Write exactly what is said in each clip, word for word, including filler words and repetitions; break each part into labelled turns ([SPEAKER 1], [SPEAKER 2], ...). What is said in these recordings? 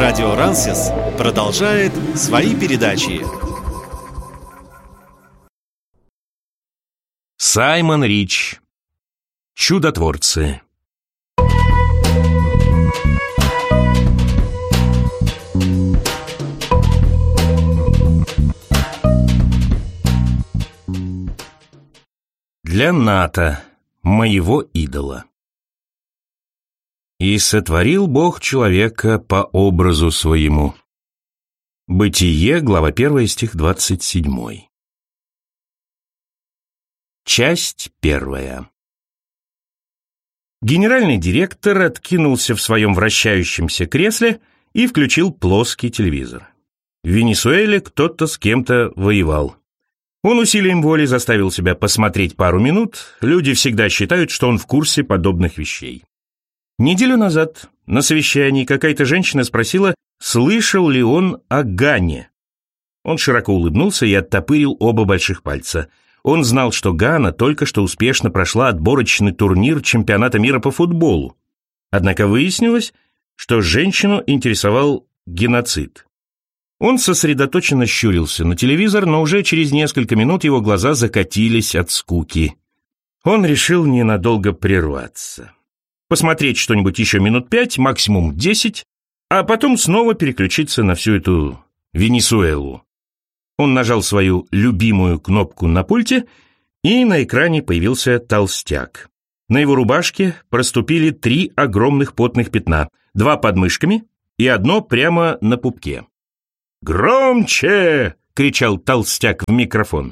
[SPEAKER 1] Радио Рансис продолжает свои передачи.
[SPEAKER 2] Саймон Рич. Чудотворцы. Для Ната, моего идола. «И сотворил Бог человека по образу своему». Бытие, глава первая, стих двадцать семь. Часть первая. Генеральный директор откинулся в своем вращающемся кресле и включил плоский телевизор. В Венесуэле кто-то с кем-то воевал. Он усилием воли заставил себя посмотреть пару минут. Люди всегда считают, что он в курсе подобных вещей. Неделю назад на совещании какая-то женщина спросила, слышал ли он о Гане. Он широко улыбнулся и оттопырил оба больших пальца. Он знал, что Гана только что успешно прошла отборочный турнир чемпионата мира по футболу. Однако выяснилось, что женщину интересовал геноцид. Он сосредоточенно щурился на телевизор, но уже через несколько минут его глаза закатились от скуки. Он решил ненадолго прерваться. Посмотреть что-нибудь еще минут пять, максимум десять, а потом снова переключиться на всю эту Венесуэлу. Он нажал свою любимую кнопку на пульте, и на экране появился толстяк. На его рубашке проступили три огромных потных пятна, два под мышками и одно прямо на пупке. «Громче!» — кричал толстяк в микрофон.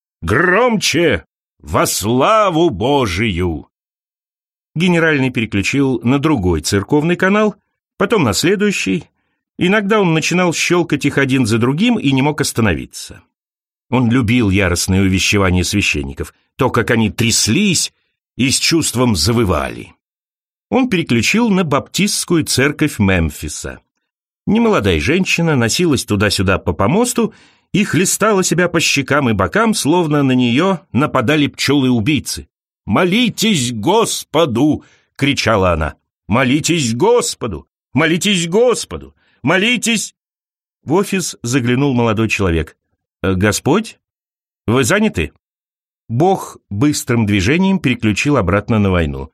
[SPEAKER 2] «Громче! Во славу Божию!» Генеральный переключил на другой церковный канал, потом на следующий. Иногда он начинал щелкать их один за другим и не мог остановиться. Он любил яростные увещевания священников, то, как они тряслись и с чувством завывали. Он переключил на баптистскую церковь Мемфиса. Немолодая женщина носилась туда-сюда по помосту и хлестала себя по щекам и бокам, словно на нее нападали пчелы-убийцы. «Молитесь Господу!» — кричала она. «Молитесь Господу! Молитесь Господу! Молитесь!» В офис заглянул молодой человек. «Господь? Вы заняты?» Бог быстрым движением переключил обратно на войну.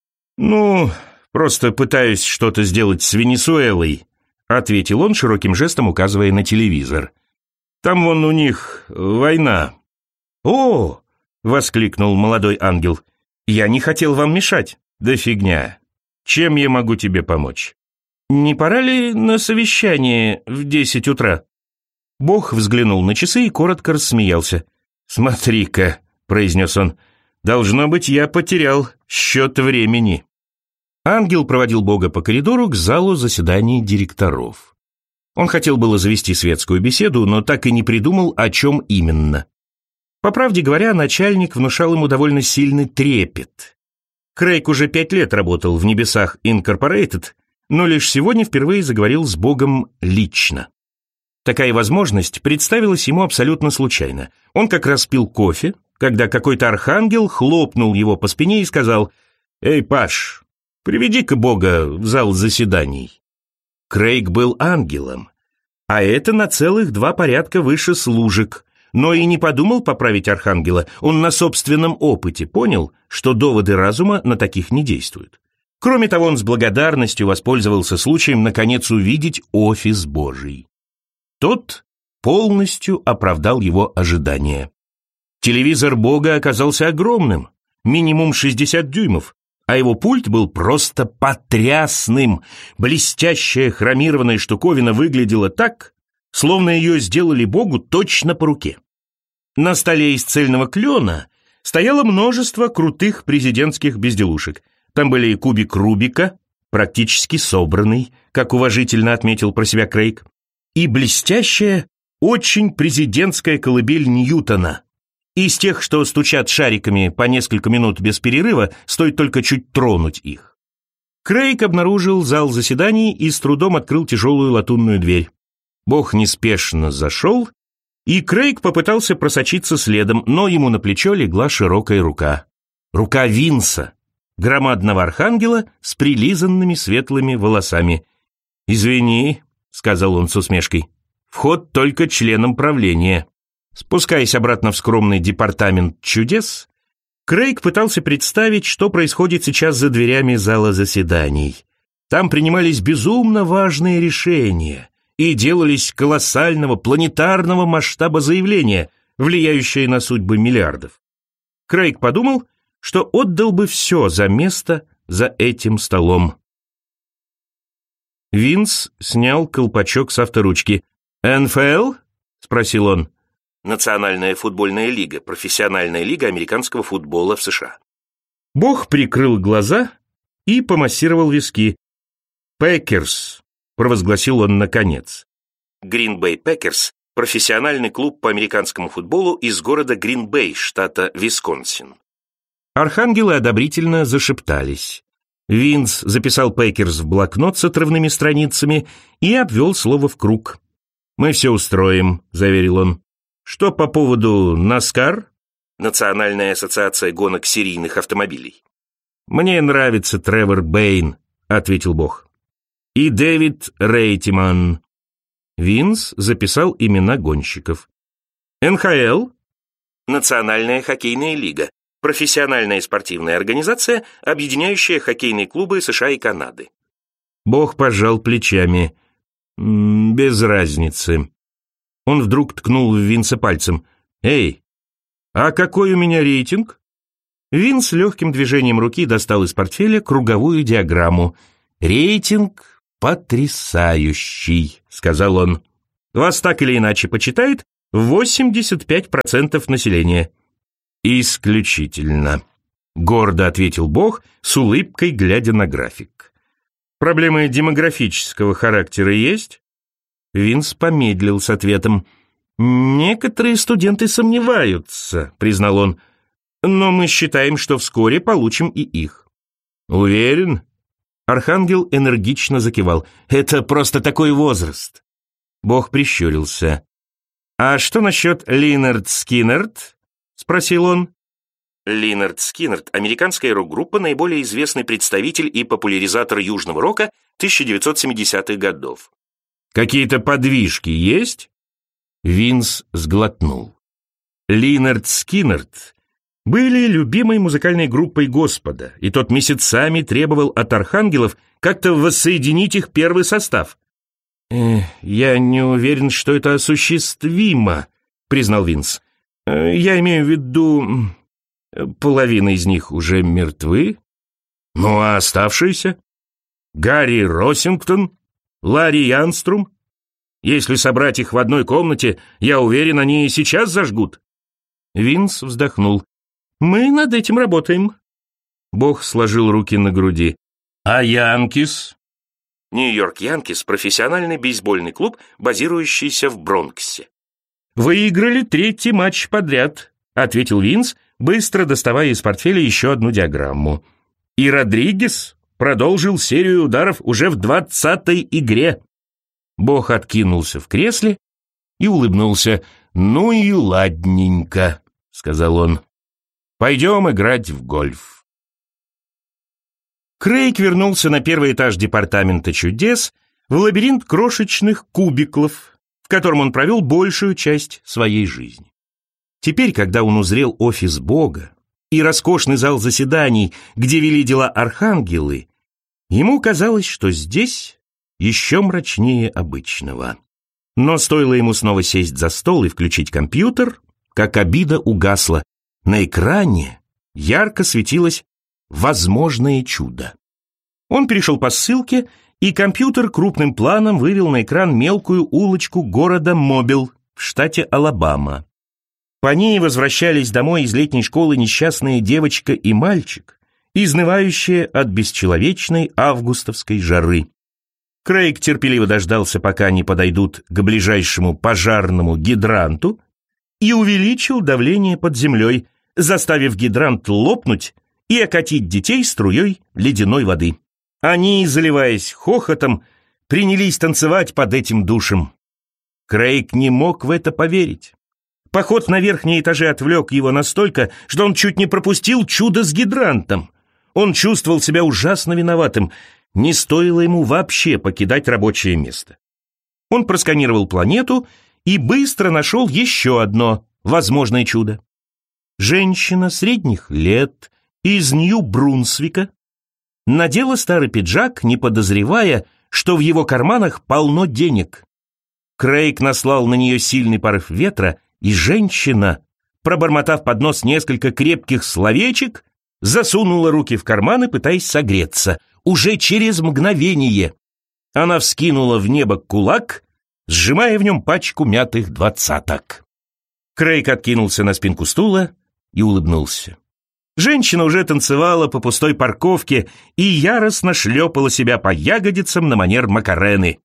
[SPEAKER 2] «Ну, просто пытаюсь что-то сделать с Венесуэлой», — ответил он широким жестом, указывая на телевизор. «Там вон у них война». «О!» — воскликнул молодой ангел. «Я не хотел вам мешать». «Да фигня. Чем я могу тебе помочь?» «Не пора ли на совещание в десять утра?» Бог взглянул на часы и коротко рассмеялся. «Смотри-ка», — произнес он, — «должно быть, я потерял счет времени». Ангел проводил Бога по коридору к залу заседаний директоров. Он хотел было завести светскую беседу, но так и не придумал, о чем именно. По правде говоря, начальник внушал ему довольно сильный трепет. Крейг уже пять лет работал в «Небесах Инкорпорейтед», но лишь сегодня впервые заговорил с Богом лично. Такая возможность представилась ему абсолютно случайно. Он как раз пил кофе, когда какой-то архангел хлопнул его по спине и сказал: «Эй, Паш, приведи-ка Бога в зал заседаний». Крейг был ангелом, а это на целых два порядка выше служек, но и не подумал поправить архангела. Он на собственном опыте понял, что доводы разума на таких не действуют. Кроме того, он с благодарностью воспользовался случаем наконец увидеть офис Божий. Тот полностью оправдал его ожидания. Телевизор Бога оказался огромным, минимум шестьдесят дюймов, а его пульт был просто потрясным. Блестящая хромированная штуковина выглядела так, словно ее сделали Богу точно по руке. На столе из цельного клена стояло множество крутых президентских безделушек. Там были и кубик Рубика, практически собранный, как уважительно отметил про себя Крейг, и блестящая, очень президентская колыбель Ньютона. Из тех, что стучат шариками по несколько минут без перерыва, стоит только чуть тронуть их. Крейг обнаружил зал заседаний и с трудом открыл тяжелую латунную дверь. Бог неспешно зашел, и Крейг попытался просочиться следом, но ему на плечо легла широкая рука. Рука Винса, громадного архангела с прилизанными светлыми волосами. «Извини», — сказал он с усмешкой. «Вход только членам правления». Спускаясь обратно в скромный департамент чудес, Крейг пытался представить, что происходит сейчас за дверями зала заседаний. Там принимались безумно важные решения и делались колоссального планетарного масштаба заявления, влияющие на судьбы миллиардов. Крейг подумал, что отдал бы все за место за этим столом. Винс снял колпачок с авторучки. «эн эф эл?» — спросил он. Национальная футбольная лига, профессиональная лига американского футбола в США. Бог прикрыл глаза и помассировал виски. «Пэкерс», — провозгласил он наконец. Грин-Бэй Пэкерс — профессиональный клуб по американскому футболу из города Грин-Бэй, штата Висконсин. Архангелы одобрительно зашептались. Винс записал Пэкерс в блокнот с отрывными страницами и обвел слово в круг. «Мы все устроим», — заверил он. «Что по поводу наскар?» Национальная ассоциация гонок серийных автомобилей. «Мне нравится Тревор Бэйн», — ответил Бог. «И Дэвид Рейтиман». Винс записал имена гонщиков. «эн ха эл?» Национальная хоккейная лига. Профессиональная спортивная организация, объединяющая хоккейные клубы США и Канады. Бог пожал плечами. «Без разницы». Он вдруг ткнул в Винса пальцем. «Эй, а какой у меня рейтинг?» Винс легким движением руки достал из портфеля круговую диаграмму. «Рейтинг потрясающий», — сказал он. «Вас так или иначе почитает восемьдесят пять процентов населения». «Исключительно», — гордо ответил Бог, с улыбкой глядя на график. «Проблемы демографического характера есть?» Винс помедлил с ответом. «Некоторые студенты сомневаются», — признал он, «но мы считаем, что вскоре получим и их». «Уверен?» Архангел энергично закивал. «Это просто такой возраст». Бог прищурился. «А что насчет Линард Скиннерт?» — спросил он. Линард Скиннерт — американская рок-группа, наиболее известный представитель и популяризатор южного рока тысяча девятьсот семидесятых годов. «Какие-то подвижки есть?» Винс сглотнул. Линард Скиннерт были любимой музыкальной группой Господа, и тот месяцами требовал от архангелов как-то воссоединить их первый состав. «Э, «Я не уверен, что это осуществимо», — признал Винс. «Э, «Я имею в виду, половина из них уже мертвы. Ну а оставшиеся? Гарри Росингтон, Ларри Янструм? Если собрать их в одной комнате, я уверен, они и сейчас зажгут». Винс вздохнул. «Мы над этим работаем». Бог сложил руки на груди. «А Янкис?» Нью-Йорк Янкис — профессиональный бейсбольный клуб, базирующийся в Бронксе. «Выиграли третий матч подряд», — ответил Винс, быстро доставая из портфеля еще одну диаграмму. «И Родригес продолжил серию ударов уже в двадцатой игре». Бог откинулся в кресле и улыбнулся. «Ну и ладненько», — сказал он. «Пойдем играть в гольф». Крейг вернулся на первый этаж департамента чудес в лабиринт крошечных кубиклов, в котором он провел большую часть своей жизни. Теперь, когда он узрел офис Бога и роскошный зал заседаний, где вели дела архангелы, ему казалось, что здесь еще мрачнее обычного. Но стоило ему снова сесть за стол и включить компьютер, как обида угасла. На экране ярко светилось «Возможное чудо». Он перешел по ссылке, и компьютер крупным планом вывел на экран мелкую улочку города Мобил в штате Алабама. По ней возвращались домой из летней школы несчастная девочка и мальчик, изнывающие от бесчеловечной августовской жары. Крейг терпеливо дождался, пока они подойдут к ближайшему пожарному гидранту, и увеличил давление под землей, заставив гидрант лопнуть и окатить детей струей ледяной воды. Они, заливаясь хохотом, принялись танцевать под этим душем. Крейг не мог в это поверить. Поход на верхние этажи отвлек его настолько, что он чуть не пропустил чудо с гидрантом. Он чувствовал себя ужасно виноватым. Не стоило ему вообще покидать рабочее место. Он просканировал планету и быстро нашел еще одно возможное чудо. Женщина средних лет из Нью-Брунсвика надела старый пиджак, не подозревая, что в его карманах полно денег. Крейг наслал на нее сильный порыв ветра, и женщина, пробормотав под нос несколько крепких словечек, засунула руки в карманы, пытаясь согреться. Уже через мгновение она вскинула в небо кулак, сжимая в нем пачку мятых двадцаток. Крейг откинулся на спинку стула и улыбнулся. Женщина уже танцевала по пустой парковке и яростно шлепала себя по ягодицам на манер Макарены.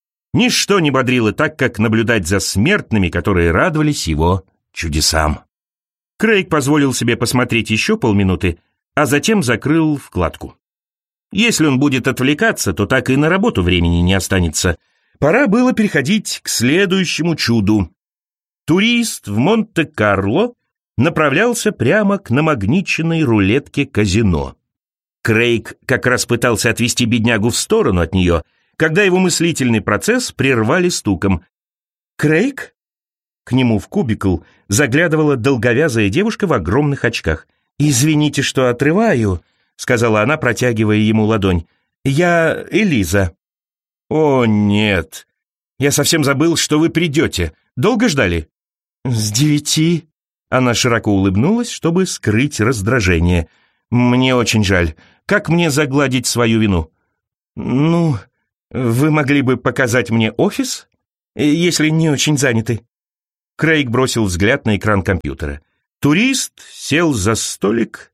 [SPEAKER 2] Ничто не бодрило так, как наблюдать за смертными, которые радовались его чудесам. Крейг позволил себе посмотреть еще полминуты, а затем закрыл вкладку. Если он будет отвлекаться, то так и на работу времени не останется. Пора было переходить к следующему чуду. Турист в Монте-Карло направлялся прямо к намагниченной рулетке казино. Крейг как раз пытался отвести беднягу в сторону от нее, когда его мыслительный процесс прервали стуком. «Крейг?» К нему в кубикл заглядывала долговязая девушка в огромных очках. «Извините, что отрываю», — сказала она, протягивая ему ладонь. «Я Элиза». «О, нет. Я совсем забыл, что вы придете. Долго ждали?» «С девяти». Она широко улыбнулась, чтобы скрыть раздражение. «Мне очень жаль. Как мне загладить свою вину?» «Ну, вы могли бы показать мне офис, если не очень заняты?» Крейг бросил взгляд на экран компьютера. Турист сел за столик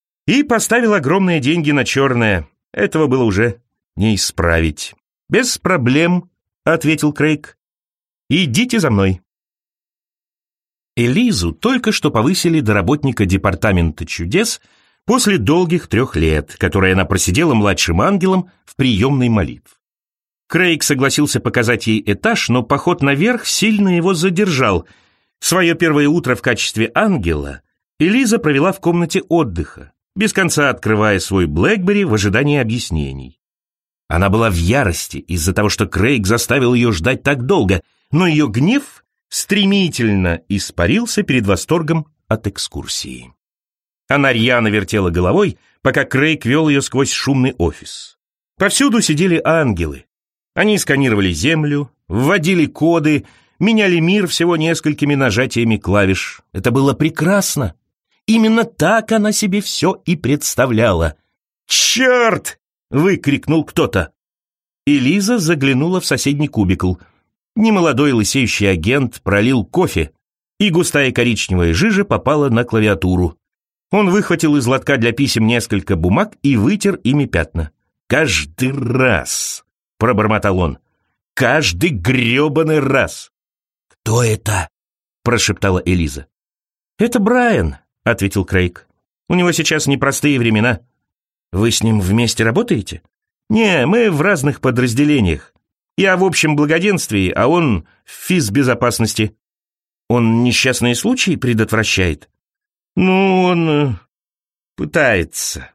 [SPEAKER 2] и поставил огромные деньги на черное. Этого было уже не исправить. «Без проблем», — ответил Крейг. «Идите за мной». Элизу только что повысили до работника департамента чудес после долгих трех лет, которые она просидела младшим ангелом в приемной молитв. Крейг согласился показать ей этаж, но поход наверх сильно его задержал. Свое первое утро в качестве ангела Элиза провела в комнате отдыха, без конца открывая свой BlackBerry в ожидании объяснений. Она была в ярости из-за того, что Крейг заставил ее ждать так долго, но ее гнев стремительно испарился перед восторгом от экскурсии. Она рьяно вертела головой, пока Крейг вел ее сквозь шумный офис. Повсюду сидели ангелы. Они сканировали землю, вводили коды, меняли мир всего несколькими нажатиями клавиш. Это было прекрасно. Именно так она себе все и представляла. «Черт!» — выкрикнул кто-то. Элиза заглянула в соседний кубикл. Немолодой лысеющий агент пролил кофе, и густая коричневая жижа попала на клавиатуру. Он выхватил из лотка для писем несколько бумаг и вытер ими пятна. «Каждый раз!» — пробормотал он. «Каждый гребаный раз!» «Кто это?» — прошептала Элиза. «Это Брайан», — ответил Крейг. «У него сейчас непростые времена». «Вы с ним вместе работаете?» «Не, мы в разных подразделениях. Я в общем благоденствии, а он в физбезопасности». «Он несчастные случаи предотвращает?» «Ну, он э, пытается».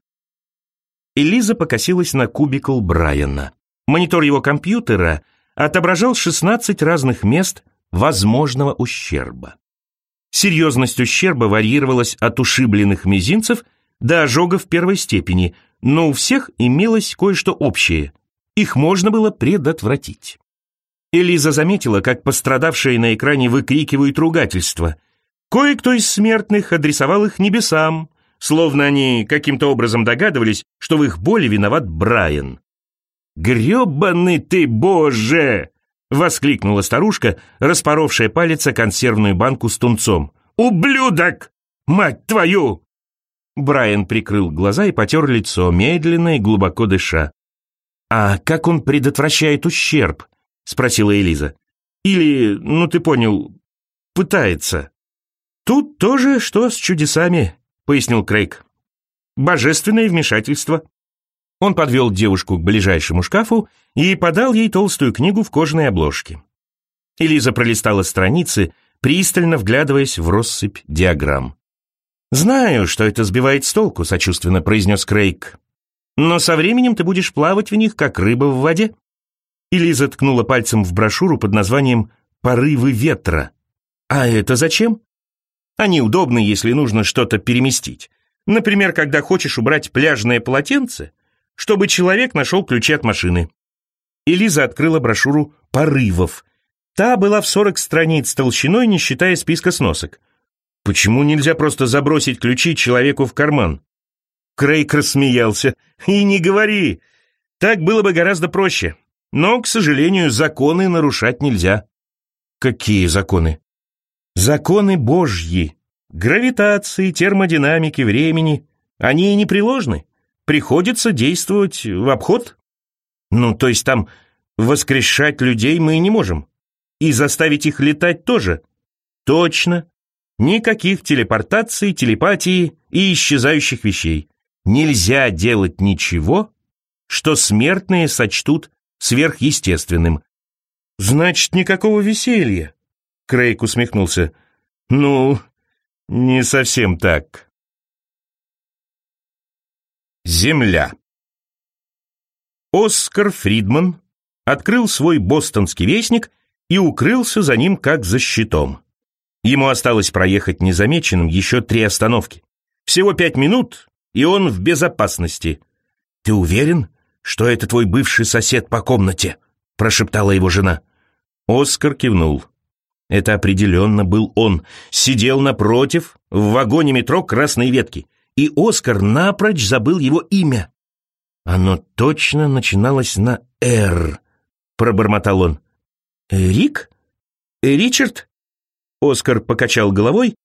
[SPEAKER 2] Элиза покосилась на кубикл Брайана. Монитор его компьютера отображал шестнадцать разных мест возможного ущерба. Серьезность ущерба варьировалась от ушибленных мизинцев до ожогов первой степени, но у всех имелось кое-что общее. Их можно было предотвратить. Элиза заметила, как пострадавшие на экране выкрикивают ругательства. Кое-кто из смертных адресовал их небесам, словно они каким-то образом догадывались, что в их боли виноват Брайан. «Гребаный ты, Боже!» — воскликнула старушка, распоровшая палец о консервную банку с тунцом. «Ублюдок! Мать твою!» Брайан прикрыл глаза и потер лицо, медленно и глубоко дыша. «А как он предотвращает ущерб?» — спросила Элиза. «Или, ну ты понял, пытается». «Тут тоже что с чудесами», — пояснил Крейг. «Божественное вмешательство». Он подвел девушку к ближайшему шкафу и подал ей толстую книгу в кожаной обложке. Элиза пролистала страницы, пристально вглядываясь в россыпь диаграмм. «Знаю, что это сбивает с толку», — сочувственно произнес Крейг. «Но со временем ты будешь плавать в них, как рыба в воде». И Лиза ткнула пальцем в брошюру под названием «Порывы ветра». А это зачем? Они удобны, если нужно что-то переместить. Например, когда хочешь убрать пляжное полотенце, чтобы человек нашел ключи от машины. И Лиза открыла брошюру «Порывов». Та была в сорок страниц толщиной, не считая списка сносок. Почему нельзя просто забросить ключи человеку в карман? Крейг рассмеялся. И не говори. Так было бы гораздо проще. Но, к сожалению, законы нарушать нельзя. Какие законы? Законы Божьи. Гравитации, термодинамики, времени. Они непреложны. Приходится действовать в обход. Ну, то есть там воскрешать людей мы не можем. И заставить их летать тоже. Точно. Никаких телепортаций, телепатии и исчезающих вещей. Нельзя делать ничего, что смертные сочтут сверхъестественным. Значит, никакого веселья. Крейг усмехнулся. Ну, не совсем так. Земля. Оскар Фридман открыл свой бостонский вестник и укрылся за ним как за щитом. Ему осталось проехать незамеченным еще три остановки. Всего пять минут, и он в безопасности. «Ты уверен, что это твой бывший сосед по комнате?» — прошептала его жена. Оскар кивнул. Это определенно был он. Сидел напротив, в вагоне метро «Красной ветки». И Оскар напрочь забыл его имя. «Оно точно начиналось на «Р», — пробормотал он. «Рик? Ричард?» Оскар покачал головой